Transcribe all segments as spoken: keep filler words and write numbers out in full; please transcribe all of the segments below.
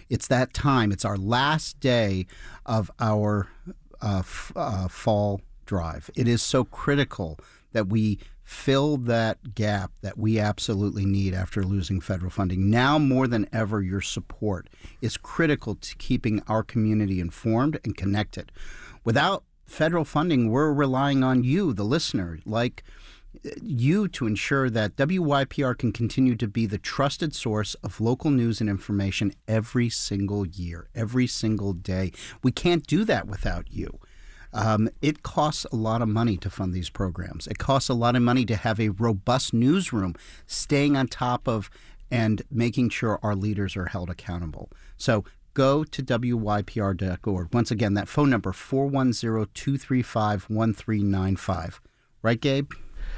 It's that time. It's our last day of our uh, f- uh, fall drive. It is so critical that we fill that gap that we absolutely need after losing federal funding. Now more than ever, your support is critical to keeping our community informed and connected. Without federal funding, we're relying on you, the listener, like you, to ensure that W Y P R can continue to be the trusted source of local news and information every single year, every single day. We can't do that without you. Um, it costs a lot of money to fund these programs. It costs a lot of money to have a robust newsroom staying on top of and making sure our leaders are held accountable. So go to W Y P R dot org. Once again, that phone number, four one zero, two three five, one three nine five. Right, Gabe?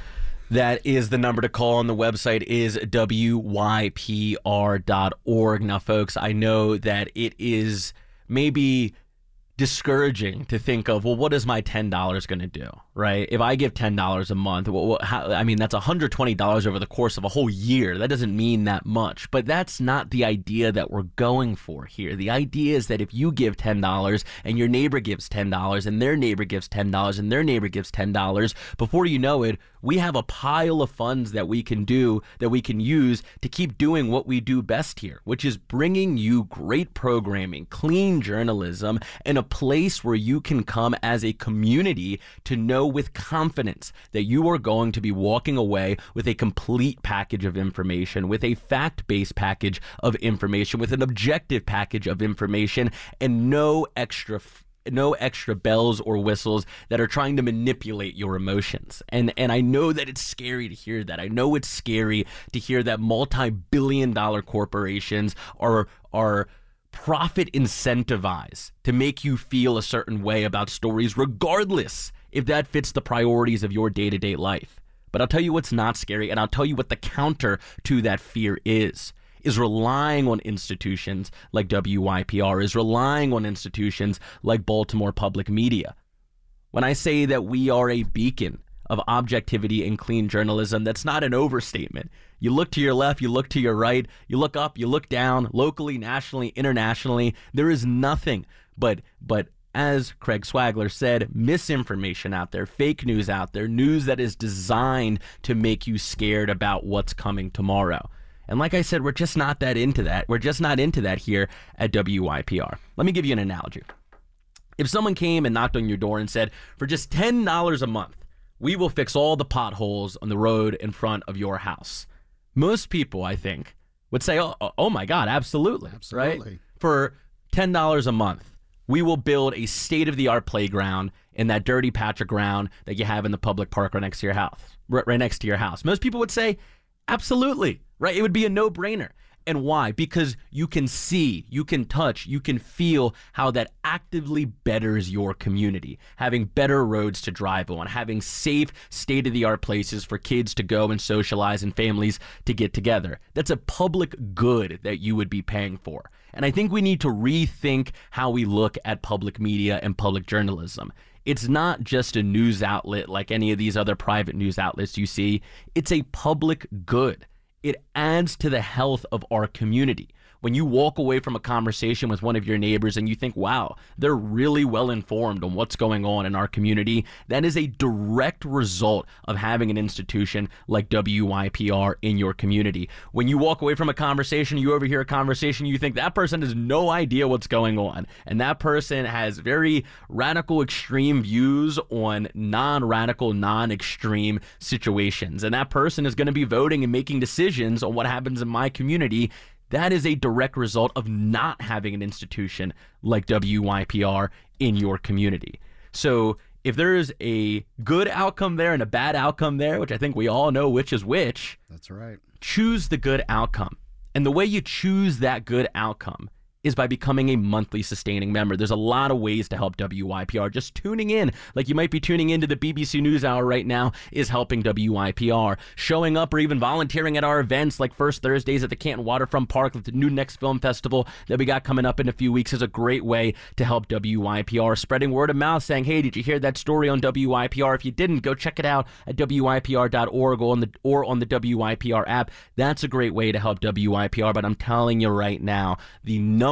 That is the number to call, and the website is W Y P R dot org. Now, folks, I know that it is maybe discouraging to think of, well, what is my ten dollars going to do, right? If I give ten dollars a month, well, how, I mean, that's one hundred twenty dollars over the course of a whole year. That doesn't mean that much, but that's not the idea that we're going for here. The idea is that if you give ten dollars and your neighbor gives ten dollars and their neighbor gives ten dollars and their neighbor gives ten dollars, before you know it, we have a pile of funds that we can do, that we can use to keep doing what we do best here, which is bringing you great programming, clean journalism, and a place where you can come as a community to know with confidence that you are going to be walking away with a complete package of information, with a fact-based package of information, with an objective package of information, and no extra no extra bells or whistles that are trying to manipulate your emotions. And and I know that it's scary to hear that. I know it's scary to hear that multi-billion dollar corporations are are profit incentivized to make you feel a certain way about stories, regardless if that fits the priorities of your day-to-day life. But I'll tell you what's not scary, and I'll tell you what the counter to that fear is. is relying on institutions like W Y P R, is relying on institutions like Baltimore Public Media. When I say that we are a beacon of objectivity and clean journalism, that's not an overstatement. You look to your left, you look to your right, you look up, you look down, locally, nationally, internationally, there is nothing but, but as Craig Swagler said, misinformation out there, fake news out there, news that is designed to make you scared about what's coming tomorrow. And like I said, we're just not that into that. We're just not into that here at W Y P R. Let me give you an analogy. If someone came and knocked on your door and said, for just ten dollars a month, we will fix all the potholes on the road in front of your house, most people, I think, would say, oh, oh my God, absolutely. Absolutely. Right? For ten dollars a month, we will build a state-of-the-art playground in that dirty patch of ground that you have in the public park right next to your house. Right next to your house. Most people would say, absolutely. Right? It would be a no-brainer. And why? Because you can see, you can touch, you can feel how that actively betters your community. Having better roads to drive on, having safe, state-of-the-art places for kids to go and socialize and families to get together. That's a public good that you would be paying for. And I think we need to rethink how we look at public media and public journalism. It's not just a news outlet like any of these other private news outlets you see. It's a public good. It adds to the health of our community. When you walk away from a conversation with one of your neighbors and you think, wow, they're really well informed on what's going on in our community, that is a direct result of having an institution like W Y P R in your community. When you walk away from a conversation, you overhear a conversation, you think that person has no idea what's going on. And that person has very radical, extreme views on non-radical, non-extreme situations. And that person is going to be voting and making decisions on what happens in my community. That is a direct result of not having an institution like W Y P R in your community. So if there is a good outcome there and a bad outcome there, which I think we all know which is which, that's right. Choose the good outcome. And the way you choose that good outcome is by becoming a monthly sustaining member. There's a lot of ways to help W Y P R. Just tuning in, like you might be tuning into the B B C NewsHour right now, is helping W Y P R. Showing up or even volunteering at our events like First Thursdays at the Canton Waterfront Park, with the New Next Film Festival that we got coming up in a few weeks, is a great way to help W Y P R. Spreading word of mouth, saying, hey, did you hear that story on W Y P R? If you didn't, go check it out at W Y P R dot org or on the, or on the W Y P R app. That's a great way to help W Y P R. But I'm telling you right now, the number